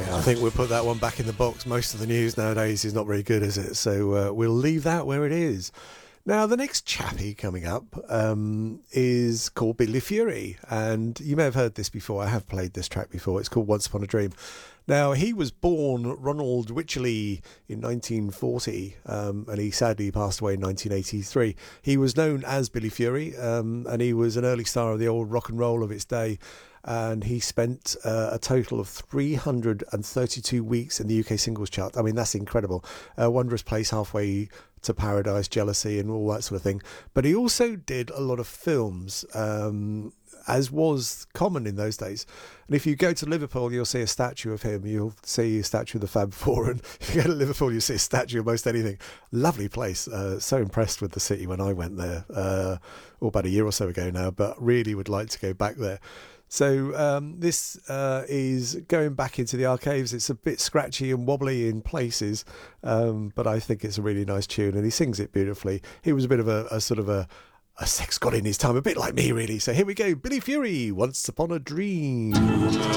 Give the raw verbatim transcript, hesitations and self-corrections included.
I think we'll put that one back in the box. Most of the news nowadays is not very good, is it? So uh, we'll leave that where it is. Now, the next chappie coming up um, is called Billy Fury, and you may have heard this before. I have played this track before. It's called Once Upon a Dream. Now, he was born Ronald Wycherley in nineteen forty, um, and he sadly passed away in nineteen eighty-three. He was known as Billy Fury, um, and he was an early star of the old rock and roll of its day. And he spent uh, a total of three hundred thirty-two weeks in the U K singles chart. I mean, that's incredible. A Wondrous Place, Halfway to Paradise, Jealousy, and all that sort of thing. But he also did a lot of films, um, as was common in those days. And if you go to Liverpool, you'll see a statue of him. You'll see a statue of the Fab Four. And if you go to Liverpool, you'll see a statue of most anything. Lovely place. Uh, so impressed with the city when I went there, uh, oh, about a year or so ago now, but really would like to go back there. So um, this uh, is going back into the archives. It's a bit scratchy and wobbly in places, um, but I think it's a really nice tune, and he sings it beautifully. He was a bit of a, a sort of a, a sex god in his time, a bit like me, really. So here we go, Billy Fury, Once Upon a Dream.